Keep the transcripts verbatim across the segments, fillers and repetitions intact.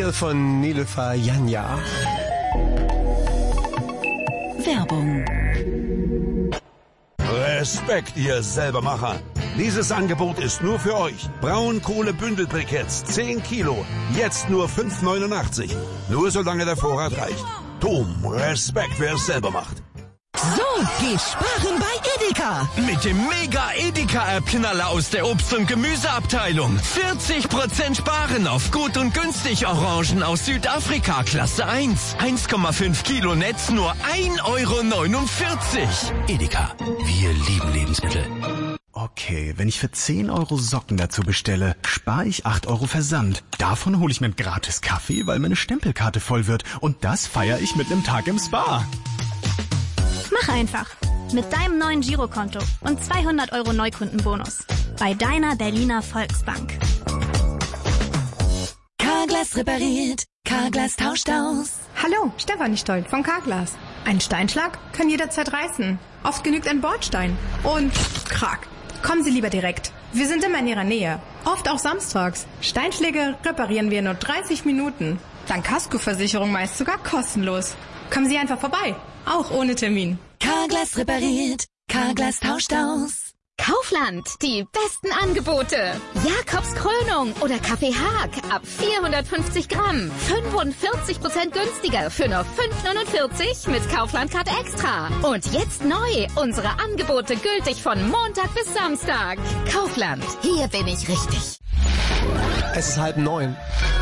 Titel von Nilüfer Yanya. Werbung. Respekt, ihr Selbermacher. Dieses Angebot ist nur für euch. Braunkohle-Bündelbriketts, zehn Kilo. Jetzt nur fünf neunundachtzig. Nur solange der Vorrat reicht. Dom, Respekt, wer es selber macht. So, geh sparen bei Edeka. Mit dem Mega-Edeka-Knaller aus der Obst- und Gemüseabteilung. vierzig Prozent sparen auf gut und günstig Orangen aus Südafrika, Klasse eins. eins Komma fünf Kilo Netz, nur ein Euro neunundvierzig. Edeka, wir lieben Lebensmittel. Okay, wenn ich für zehn Euro Socken dazu bestelle, spare ich acht Euro Versand. Davon hole ich mir einen gratis Kaffee, weil meine Stempelkarte voll wird. Und das feiere ich mit einem Tag im Spa. Mach einfach. Mit deinem neuen Girokonto und zweihundert Euro Neukundenbonus. Bei deiner Berliner Volksbank. Carglass repariert. Carglass tauscht aus. Hallo, Stefanie Stoll von Carglass. Ein Steinschlag kann jederzeit reißen. Oft genügt ein Bordstein. Und krack. Kommen Sie lieber direkt. Wir sind immer in Ihrer Nähe. Oft auch samstags. Steinschläge reparieren wir in nur dreißig Minuten. Dank Kaskoversicherung meist sogar kostenlos. Kommen Sie einfach vorbei. Auch ohne Termin. Carglass repariert. Carglass tauscht aus. Kaufland, die besten Angebote. Jakobs Krönung oder Kaffee Haag ab vierhundertfünfzig Gramm. fünfundvierzig Prozent günstiger für nur fünf neunundvierzig mit Kaufland-Card Extra. Und jetzt neu, unsere Angebote gültig von Montag bis Samstag. Kaufland, hier bin ich richtig. Es ist halb neun.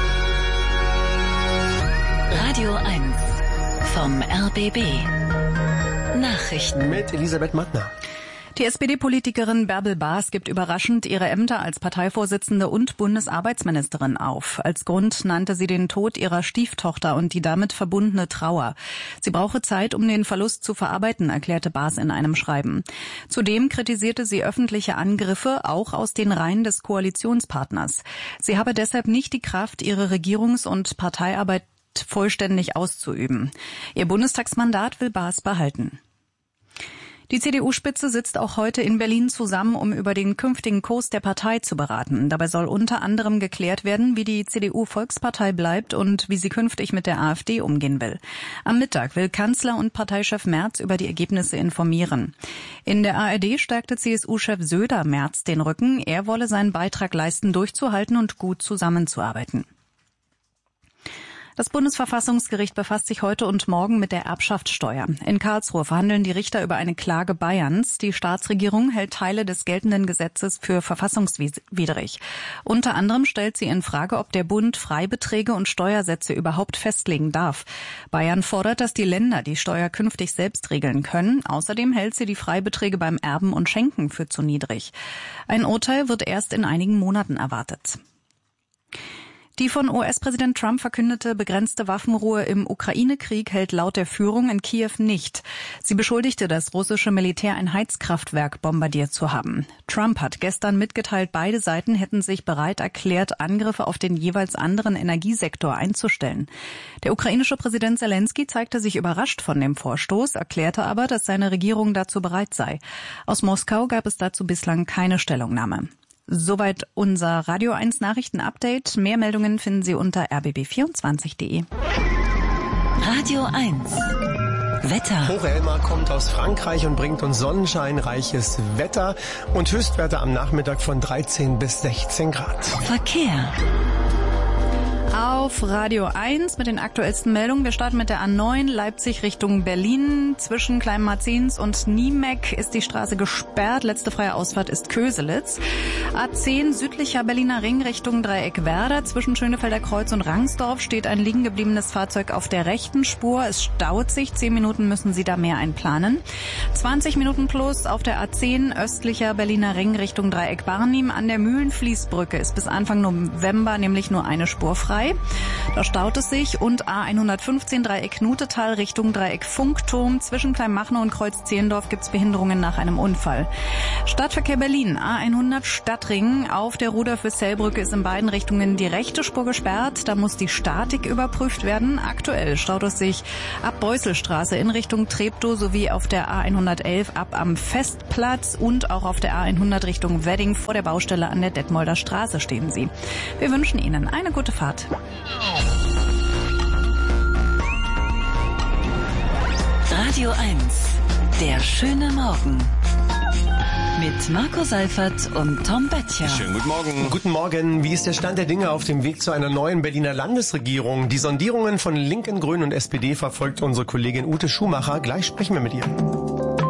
Radio eins vom R B B. Nachrichten Mit Elisabeth Mattner. Die S P D-Politikerin Bärbel Baas gibt überraschend ihre Ämter als Parteivorsitzende und Bundesarbeitsministerin auf. Als Grund nannte sie den Tod ihrer Stieftochter und die damit verbundene Trauer. Sie brauche Zeit, um den Verlust zu verarbeiten, erklärte Baas in einem Schreiben. Zudem kritisierte sie öffentliche Angriffe, auch aus den Reihen des Koalitionspartners. Sie habe deshalb nicht die Kraft, ihre Regierungs- und Parteiarbeit vollständig auszuüben. Ihr Bundestagsmandat will Baas behalten. Die C D U-Spitze sitzt auch heute in Berlin zusammen, um über den künftigen Kurs der Partei zu beraten. Dabei soll unter anderem geklärt werden, wie die C D U-Volkspartei bleibt und wie sie künftig mit der AfD umgehen will. Am Mittag will Kanzler und Parteichef Merz über die Ergebnisse informieren. In der A R D stärkte C S U-Chef Söder Merz den Rücken. Er wolle seinen Beitrag leisten, durchzuhalten und gut zusammenzuarbeiten. Das Bundesverfassungsgericht befasst sich heute und morgen mit der Erbschaftssteuer. In Karlsruhe verhandeln die Richter über eine Klage Bayerns. Die Staatsregierung hält Teile des geltenden Gesetzes für verfassungswidrig. Unter anderem stellt sie in Frage, ob der Bund Freibeträge und Steuersätze überhaupt festlegen darf. Bayern fordert, dass die Länder die Steuer künftig selbst regeln können. Außerdem hält sie die Freibeträge beim Erben und Schenken für zu niedrig. Ein Urteil wird erst in einigen Monaten erwartet. Die von U S-Präsident Trump verkündete begrenzte Waffenruhe im Ukraine-Krieg hält laut der Führung in Kiew nicht. Sie beschuldigte das russische Militär, ein Heizkraftwerk bombardiert zu haben. Trump hat gestern mitgeteilt, beide Seiten hätten sich bereit erklärt, Angriffe auf den jeweils anderen Energiesektor einzustellen. Der ukrainische Präsident Zelensky zeigte sich überrascht von dem Vorstoß, erklärte aber, dass seine Regierung dazu bereit sei. Aus Moskau gab es dazu bislang keine Stellungnahme. Soweit unser Radio eins Nachrichten-Update. Mehr Meldungen finden Sie unter r b b vierundzwanzig punkt d e. Radio eins. Wetter. Hochelmar kommt aus Frankreich und bringt uns sonnenscheinreiches Wetter und Höchstwerte am Nachmittag von dreizehn bis sechzehn Grad. Verkehr. Auf Radio eins mit den aktuellsten Meldungen. Wir starten mit der A neun Leipzig Richtung Berlin. Zwischen Kleinmarzens und Niemeck ist die Straße gesperrt. Letzte freie Ausfahrt ist Köselitz. A zehn südlicher Berliner Ring Richtung Dreieck Werder. Zwischen Schönefelder Kreuz und Rangsdorf steht ein liegen gebliebenes Fahrzeug auf der rechten Spur. Es staut sich. Zehn Minuten müssen Sie da mehr einplanen. zwanzig Minuten plus auf der A zehn östlicher Berliner Ring Richtung Dreieck Barnim. An der Mühlenfließbrücke ist bis Anfang November nämlich nur eine Spur frei. Da staut es sich und A hundertfünfzehn Dreieck Nutetal Richtung Dreieck Funkturm. Zwischen Kleinmachnow und Kreuz Zehlendorf gibt es Behinderungen nach einem Unfall. Stadtverkehr Berlin, A hundert Stadtring. Auf der Rudolf-Wissell-Brücke ist in beiden Richtungen die rechte Spur gesperrt. Da muss die Statik überprüft werden. Aktuell staut es sich ab Beusselstraße in Richtung Treptow sowie auf der A hundertelf ab am Festplatz und auch auf der A hundert Richtung Wedding. Vor der Baustelle an der Detmolder Straße stehen Sie. Wir wünschen Ihnen eine gute Fahrt. Radio eins. Der schöne Morgen. Mit Marco Seifert und Tom Böttcher. Schönen guten Morgen. Guten Morgen. Wie ist der Stand der Dinge auf dem Weg zu einer neuen Berliner Landesregierung? Die Sondierungen von Linken, Grünen und S P D verfolgt unsere Kollegin Ute Schumacher. Gleich sprechen wir mit ihr.